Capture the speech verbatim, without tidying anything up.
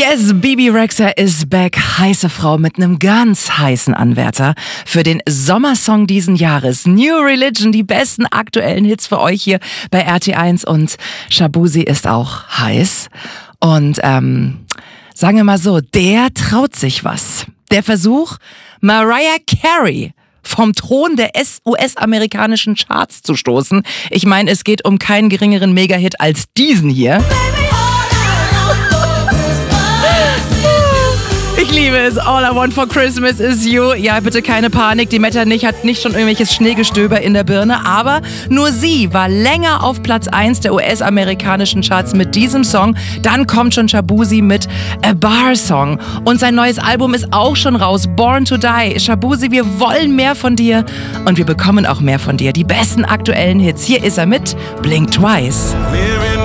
Yes, Bebe Rexha is back. Heiße Frau mit einem ganz heißen Anwärter für den Sommersong diesen Jahres. New Religion, die besten aktuellen Hits für euch hier bei R T eins. Und Shaboozey ist auch heiß. Und ähm, sagen wir mal so, der traut sich was. Der Versuch, Mariah Carey vom Thron der U S-amerikanischen Charts zu stoßen. Ich meine, es geht um keinen geringeren Megahit als diesen hier. Ich liebe es. All I want for Christmas is you. Ja, bitte keine Panik. Die Metternich hat nicht schon irgendwelches Schneegestöber in der Birne. Aber nur sie war länger auf Platz eins der U S-amerikanischen Charts mit diesem Song. Dann kommt schon Shaboozey mit A Bar Song. Und sein neues Album ist auch schon raus. Born to Die. Shaboozey, wir wollen mehr von dir. Und wir bekommen auch mehr von dir. Die besten aktuellen Hits. Hier ist er mit Blink Twice.